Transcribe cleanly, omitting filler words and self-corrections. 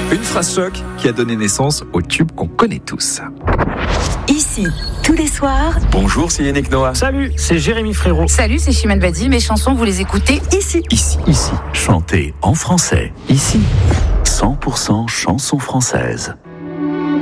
Une phrase choc qui a donné naissance au tube qu'on connaît tous. Ici, tous les soirs. Bonjour, c'est Yannick Noah. Salut, c'est Jérémy Frérot. Salut, c'est Chimène Badi. Mes chansons, vous les écoutez ici. Ici. Chantez en français. Ici. 100% chansons françaises.